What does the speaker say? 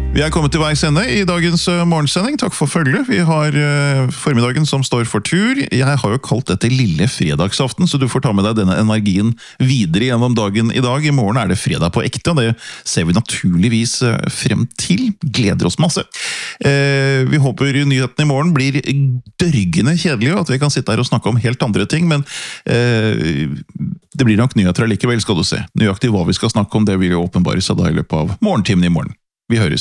Vi kommet til veis ende I dagens morgensending. Takk for følget. Vi har formiddagen som står for tur. Jeg har jo kalt dette lille fredagsaften, så du får ta med deg denne energien videre gjennom dagen I dag. I morgen det fredag på ekte, og det ser vi naturligvis frem til. Gleder oss masse. Vi håper nyheten I morgen blir dørgende kjedelige, og at vi kan sitte her og snakke om helt andre ting, men det blir nok nyheter likevel, skal du se. Nøyaktig hva vi skal snakke om, det vil jo åpenbare seg da I løpet av morgentimen I morgen. Vi høres.